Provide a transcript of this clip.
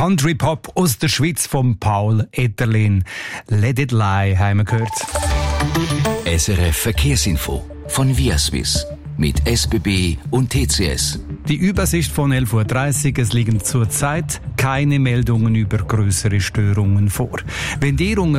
Country Pop aus der Schweiz von Paul Etterlin. Let It Lie haben wir gehört. SRF Verkehrsinfo von Viaswiss mit SBB und TCS. Die Übersicht von 11.30 Uhr. Es liegen zurzeit keine Meldungen über größere Störungen vor. Wenn ihr